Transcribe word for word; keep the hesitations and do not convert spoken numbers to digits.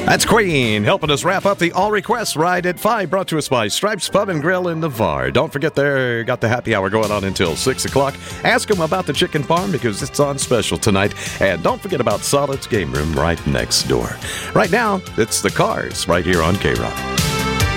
That's Queen helping us wrap up the All Requests Ride at five, brought to us by Stripes Pub and Grill in Navarre. Don't forget, they got the happy hour going on until six o'clock. Ask them about the chicken farm because it's on special tonight. And don't forget about Solid's Game Room right next door. Right now, it's the Cars right here on K-Rock.